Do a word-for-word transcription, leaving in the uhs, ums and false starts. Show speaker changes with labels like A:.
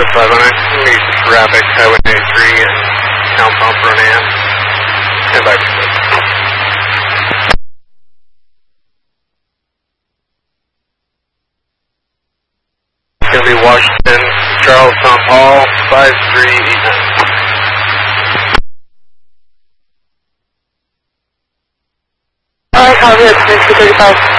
A: five hundred, need traffic, Highway ninety-three and Town Pump Ronan. Stand by for this. It's going to be Washington, Charles, Tom Paul, five three eight nine.
B: Alright, copy, it's two thirty-five.